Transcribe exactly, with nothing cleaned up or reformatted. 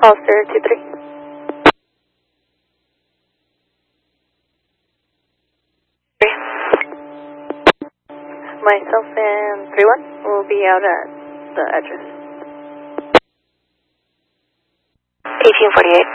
Hollister two three. Myself and three one will be out at the address. eighteen forty-eight.